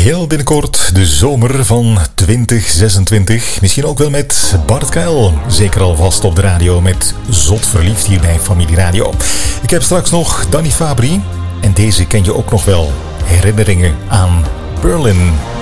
Heel binnenkort de zomer van 2026. Misschien ook wel met Bart Kuil. Zeker alvast op de radio met Zot Verliefd hier bij Familie Radio. Ik heb straks nog Danny Fabri. En deze ken je ook nog wel. Herinneringen aan Berlin.